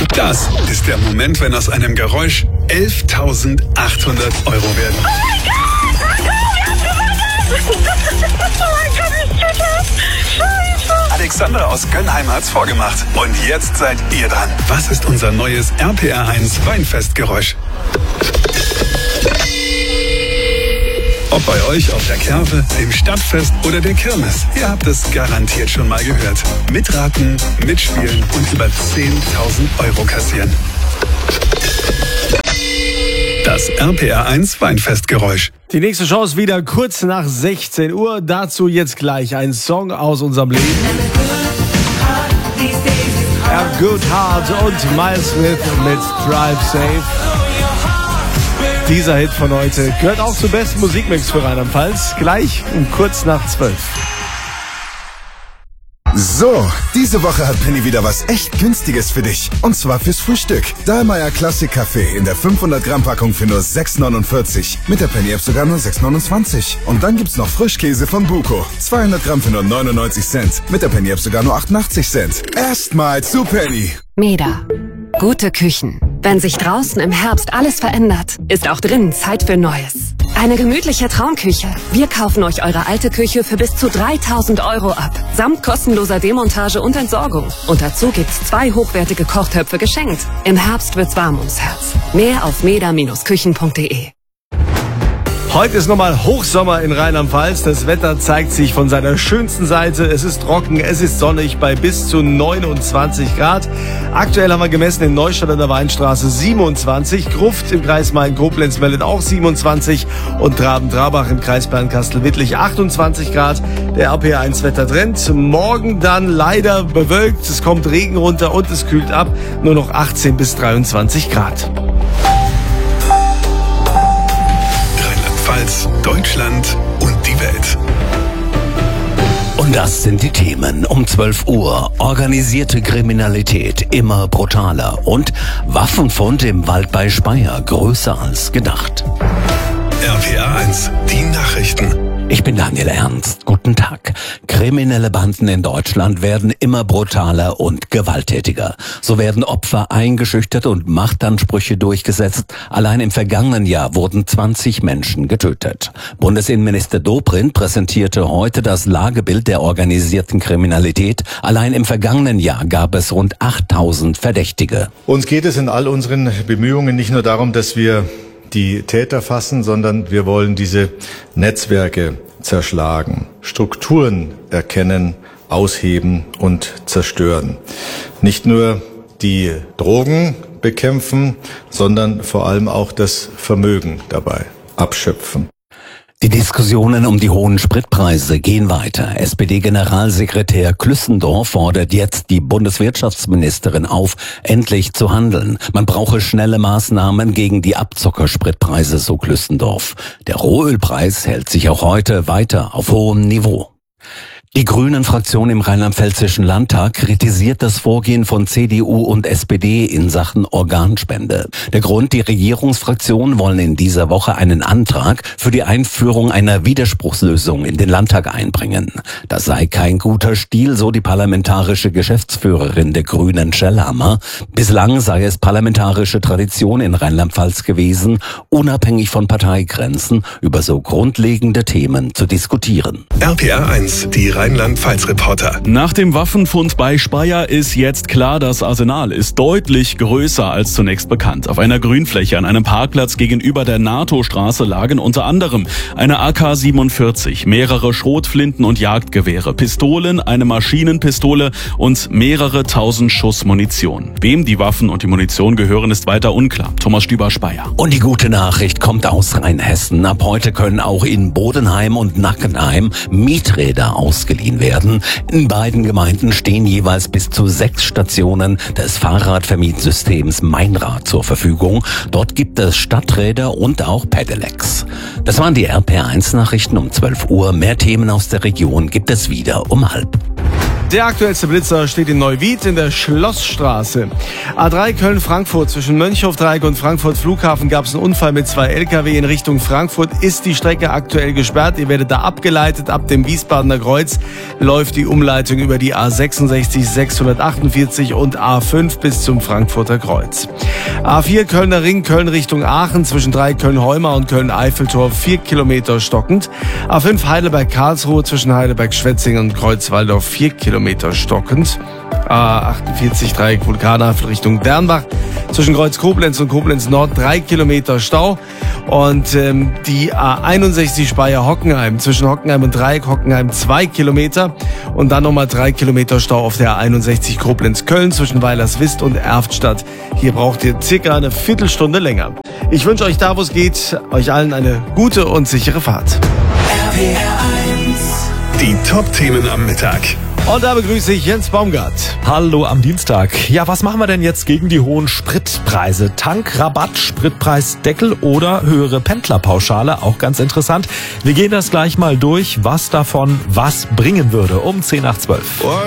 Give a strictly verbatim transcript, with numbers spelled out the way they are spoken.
Das ist der Moment, wenn aus einem Geräusch elftausendachthundert Euro werden. Oh mein Gott! Oh mein Gott, ich tue das! Scheiße! Alexandra aus Gönnheim hat's vorgemacht. Und jetzt seid ihr dran. Was ist unser neues R P R eins Weinfestgeräusch? Ob bei euch auf der Kerve, dem Stadtfest oder der Kirmes, ihr habt es garantiert schon mal gehört. Mitraten, mitspielen und über zehntausend Euro kassieren. Das R P R eins Weinfestgeräusch. Die nächste Chance wieder kurz nach sechzehn Uhr. Dazu jetzt gleich ein Song aus unserem Leben. A Good Heart und Miles Smith mit Drive Safe. Dieser Hit von heute gehört auch zum besten Musikmix für Rheinland-Pfalz. Gleich um kurz nach zwölf. So, diese Woche hat Penny wieder was echt Günstiges für dich. Und zwar fürs Frühstück. Dahlmeier Classic Kaffee in der fünfhundert Gramm Packung für nur sechs neunundvierzig. Mit der Penny App sogar nur sechs neunundzwanzig. Und dann gibt's noch Frischkäse von Buko. zweihundert Gramm für nur neunundneunzig Cent. Mit der Penny App sogar nur achtundachtzig Cent. Erstmal zu Penny. Meda. Gute Küchen. Wenn sich draußen im Herbst alles verändert, ist auch drinnen Zeit für Neues. Eine gemütliche Traumküche. Wir kaufen euch eure alte Küche für bis zu dreitausend Euro ab. Samt kostenloser Demontage und Entsorgung. Und dazu gibt's zwei hochwertige Kochtöpfe geschenkt. Im Herbst wird's warm ums Herz. Mehr auf meda Bindestrich küchen punkt de. Heute ist nochmal Hochsommer in Rheinland-Pfalz. Das Wetter zeigt sich von seiner schönsten Seite. Es ist trocken, es ist sonnig bei bis zu neunundzwanzig Grad. Aktuell haben wir gemessen in Neustadt an der Weinstraße siebenundzwanzig, Gruft im Kreis Main-Koblenz meldet auch siebenundzwanzig und Traben-Trabach im Kreis Bernkastel-Wittlich achtundzwanzig Grad. Der R P R eins Wettertrend. Morgen dann leider bewölkt, es kommt Regen runter und es kühlt ab. Nur noch achtzehn bis dreiundzwanzig Grad. Deutschland und die Welt. Und das sind die Themen um zwölf Uhr. Organisierte Kriminalität immer brutaler und Waffenfund im Wald bei Speyer größer als gedacht. R P R eins, die Nachrichten. Ich bin Daniel Ernst. Guten Tag. Kriminelle Banden in Deutschland werden immer brutaler und gewalttätiger. So werden Opfer eingeschüchtert und Machtansprüche durchgesetzt. Allein im vergangenen Jahr wurden zwanzig Menschen getötet. Bundesinnenminister Dobrindt präsentierte heute das Lagebild der organisierten Kriminalität. Allein im vergangenen Jahr gab es rund achttausend Verdächtige. Uns geht es in all unseren Bemühungen nicht nur darum, dass wir die Täter fassen, sondern wir wollen diese Netzwerke zerschlagen, Strukturen erkennen, ausheben und zerstören. Nicht nur die Drogen bekämpfen, sondern vor allem auch das Vermögen dabei abschöpfen. Die Diskussionen um die hohen Spritpreise gehen weiter. S P D-Generalsekretär Klüssendorf fordert jetzt die Bundeswirtschaftsministerin auf, endlich zu handeln. Man brauche schnelle Maßnahmen gegen die Abzockerspritpreise, so Klüssendorf. Der Rohölpreis hält sich auch heute weiter auf hohem Niveau. Die Grünen-Fraktion im Rheinland-Pfälzischen Landtag kritisiert das Vorgehen von C D U und S P D in Sachen Organspende. Der Grund, die Regierungsfraktionen wollen in dieser Woche einen Antrag für die Einführung einer Widerspruchslösung in den Landtag einbringen. Das sei kein guter Stil, so die parlamentarische Geschäftsführerin der Grünen, Schellhammer. Bislang sei es parlamentarische Tradition in Rheinland-Pfalz gewesen, unabhängig von Parteigrenzen über so grundlegende Themen zu diskutieren. R P R eins, die Rheinland-Pfalz-Reporter. Nach dem Waffenfund bei Speyer ist jetzt klar, das Arsenal ist deutlich größer als zunächst bekannt. Auf einer Grünfläche an einem Parkplatz gegenüber der NATO-Straße lagen unter anderem eine A K siebenundvierzig, mehrere Schrotflinten und Jagdgewehre, Pistolen, eine Maschinenpistole und mehrere tausend Schuss Munition. Wem die Waffen und die Munition gehören, ist weiter unklar. Thomas Stüber-Speyer. Und die gute Nachricht kommt aus Rheinhessen. Ab heute können auch in Bodenheim und Nackenheim Mieträder ausgeliehen werden. In beiden Gemeinden stehen jeweils bis zu sechs Stationen des Fahrradvermietsystems Meinrad zur Verfügung. Dort gibt es Stadträder und auch Pedelecs. Das waren die R P R eins Nachrichten um zwölf Uhr. Mehr Themen aus der Region gibt es wieder um halb. Der aktuellste Blitzer steht in Neuwied in der Schlossstraße. A drei Köln-Frankfurt zwischen Mönchhofdreieck und Frankfurt Flughafen gab es einen Unfall mit zwei L K W in Richtung Frankfurt. Ist die Strecke aktuell gesperrt. Ihr werdet da abgeleitet. Ab dem Wiesbadener Kreuz läuft die Umleitung über die A sechsundsechzig sechshundertachtundvierzig und A fünf bis zum Frankfurter Kreuz. A vier Kölner Ring, Köln Richtung Aachen zwischen drei Köln-Heumer und Köln-Eiffeltor vier Kilometer stockend. A fünf Heidelberg-Karlsruhe zwischen Heidelberg-Schwetzingen und Kreuzwaldorf vier Kilometer stockend. A achtundvierzig Dreieck Vulkaneifel Richtung Dernbach zwischen Kreuz Koblenz und Koblenz Nord drei Kilometer Stau. Und ähm, die A einundsechzig Speyer-Hockenheim zwischen Hockenheim und Dreieck Hockenheim zwei Kilometer. Und dann nochmal drei Kilometer Stau auf der A einundsechzig Koblenz-Köln zwischen Weilerswist und Erftstadt. Hier braucht ihr circa eine Viertelstunde länger. Ich wünsche euch da, wo es geht, euch allen eine gute und sichere Fahrt. Die Top-Themen am Mittag. Und da begrüße ich Jens Baumgart. Hallo am Dienstag. Ja, was machen wir denn jetzt gegen die hohen Spritpreise? Tankrabatt, Spritpreisdeckel oder höhere Pendlerpauschale? Auch ganz interessant. Wir gehen das gleich mal durch, was davon was bringen würde. Um zehn nach zwölf.